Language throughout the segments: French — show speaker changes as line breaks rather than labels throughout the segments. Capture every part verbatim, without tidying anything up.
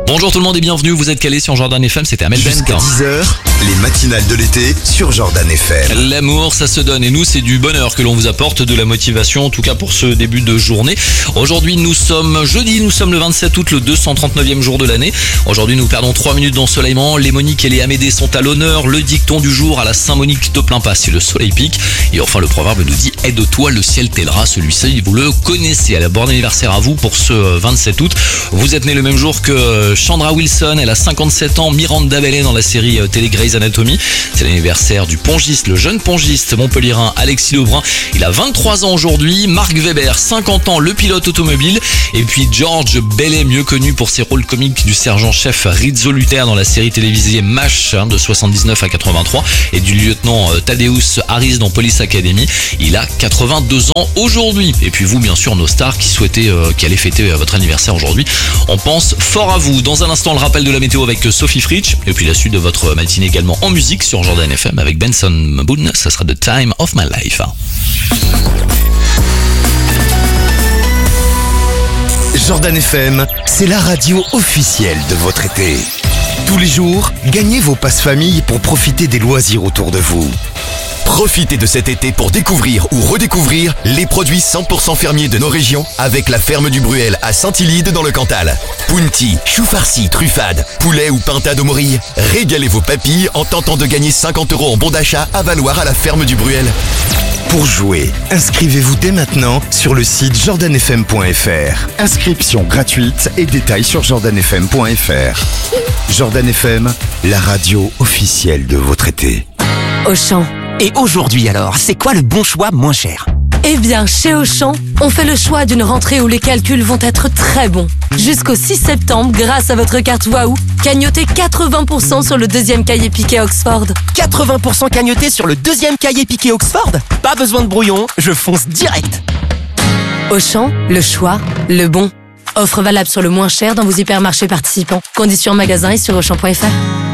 Bonjour tout le monde et bienvenue, vous êtes calés sur Jordan F M, c'était Amel Ben.
Jusqu'à dix heures, les matinales de l'été sur Jordan F M.
L'amour, ça se donne et nous, c'est du bonheur que l'on vous apporte, de la motivation, en tout cas pour ce début de journée. Aujourd'hui, nous sommes jeudi, nous sommes le vingt-sept août, le deux cent trente-neuvième jour de l'année. Aujourd'hui, nous perdons trois minutes d'ensoleillement. Les Monique et les Amédée sont à l'honneur. Le dicton du jour à la Saint-Monique, te plains pas si le soleil pique. Et enfin, le proverbe nous dit, aide-toi, le ciel t'aidera. Celui-ci, vous le connaissez. À la bon anniversaire à vous pour ce vingt-sept août. Vous êtes né le même jour que Chandra Wilson, elle a cinquante-sept ans. Miranda Belley dans la série télé Grey's Anatomy. C'est l'anniversaire du pongiste, le jeune pongiste montpelliérain Alexis Lebrun. Il a vingt-trois ans aujourd'hui. Mark Webber, cinquante ans, le pilote automobile. Et puis George Bailey, mieux connu pour ses rôles comiques du sergent-chef Rizzo Luther dans la série télévisée MASH hein, de soixante-dix-neuf à quatre-vingt-trois et du lieutenant euh, Thaddeus Harris dans Police Academy. Il a quatre-vingt-deux ans aujourd'hui. Et puis vous, bien sûr, nos stars qui souhaitaient, euh, qui allaient fêter euh, votre anniversaire aujourd'hui. On pense fort à vous. Dans un instant, le rappel de la météo avec Sophie Fritsch. Et puis la suite de votre matinée également en musique sur Jordan F M avec Benson Boone. Ça sera The Time of My Life.
Jordan F M, c'est la radio officielle de votre été. Tous les jours, gagnez vos passes famille pour profiter des loisirs autour de vous. Profitez de cet été pour découvrir ou redécouvrir les produits cent pour cent fermiers de nos régions avec la ferme du Bruel à Saint-Illide dans le Cantal. Punti, choux farcis, truffade, poulet ou pintade au morille. Régalez vos papilles en tentant de gagner cinquante euros en bon d'achat à valoir à la ferme du Bruel. Pour jouer, inscrivez-vous dès maintenant sur le site jordan f m point f r. Inscription gratuite et détails sur jordan f m point f r. Jordan F M, la radio officielle de votre été.
Auchan.
Et aujourd'hui alors, c'est quoi le bon choix moins cher ?
Eh bien, chez Auchan, on fait le choix d'une rentrée où les calculs vont être très bons. Jusqu'au six septembre, grâce à votre carte Waouh, cagnotez quatre-vingts pour cent sur le deuxième cahier piqué Oxford.
quatre-vingts pour cent cagnoté sur le deuxième cahier piqué Oxford ? Pas besoin de brouillon, je fonce direct.
Auchan, le choix, le bon. Offre valable sur le moins cher dans vos hypermarchés participants. Conditions en magasin et sur auchan point f r.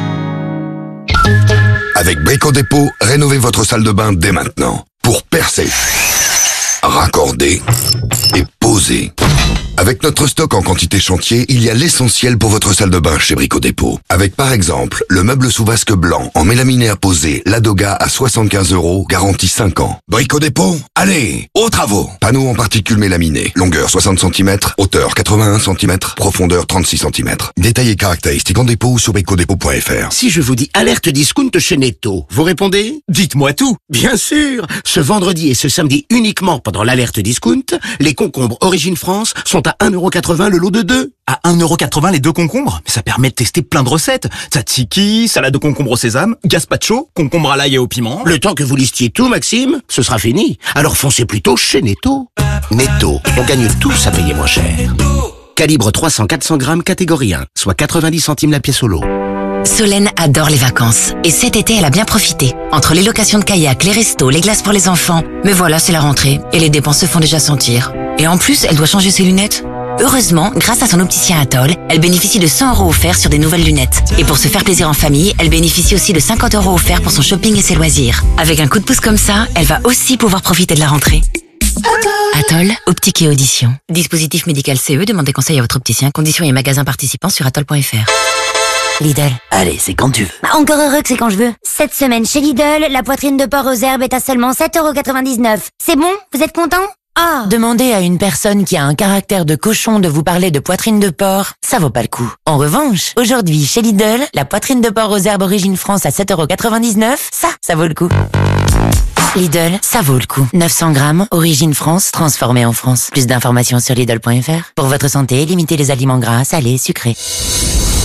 Avec Brico Dépôt, rénovez votre salle de bain dès maintenant. Pour percer, raccorder et poser. Avec notre stock en quantité chantier, il y a l'essentiel pour votre salle de bain chez Brico Dépôt. Avec par exemple, le meuble sous vasque blanc en mélaminé à poser, Ladoga à soixante-quinze euros, garantie cinq ans. Brico Dépôt, allez, aux travaux. Panneaux en particules mélaminées, longueur soixante centimètres, hauteur quatre-vingt-un centimètres, profondeur trente-six centimètres. Détails et caractéristiques en dépôt ou sur brico dépôt point f r.
Si je vous dis alerte discount chez Netto, vous répondez ?
Dites-moi tout.
Bien sûr. Ce vendredi et ce samedi uniquement pendant l'alerte discount, les concombres Origine France sont à un euro quatre-vingts le lot de deux.
À un euro quatre-vingts les deux concombres ? Mais ça permet de tester plein de recettes. Tzatziki, salade de concombre au sésame, gazpacho, concombre à l'ail et au piment.
Le temps que vous listiez tout, Maxime, ce sera fini. Alors foncez plutôt chez Netto. Netto, on gagne tous à payer moins cher. Calibre trois cents à quatre cents grammes catégorie un, soit quatre-vingt-dix centimes la pièce au lot.
Solène adore les vacances. Et cet été, elle a bien profité. Entre les locations de kayak, les restos, les glaces pour les enfants. Mais voilà, c'est la rentrée. Et les dépenses se font déjà sentir. Et en plus, elle doit changer ses lunettes. Heureusement, grâce à son opticien Atoll, elle bénéficie de cent euros offerts sur des nouvelles lunettes. Et pour se faire plaisir en famille, elle bénéficie aussi de cinquante euros offerts pour son shopping et ses loisirs. Avec un coup de pouce comme ça, elle va aussi pouvoir profiter de la rentrée. Atoll, optique et audition. Dispositif médical C E, demandez conseil à votre opticien. Conditions et magasins participants sur atoll point f r.
Lidl.
Allez, c'est quand tu veux.
Bah, encore heureux que c'est quand je veux. Cette semaine chez Lidl, la poitrine de porc aux herbes est à seulement sept euros quatre-vingt-dix-neuf. C'est bon ? Vous êtes content ? Ah.
Demandez à une personne qui a un caractère de cochon de vous parler de poitrine de porc, ça vaut pas le coup. En revanche, aujourd'hui, chez Lidl, la poitrine de porc aux herbes Origine France à sept euros quatre-vingt-dix-neuf, ça, ça vaut le coup. Lidl, ça vaut le coup. neuf cents grammes, Origine France, transformé en France. Plus d'informations sur lidl point f r. Pour votre santé, limitez les aliments gras, salés, sucrés.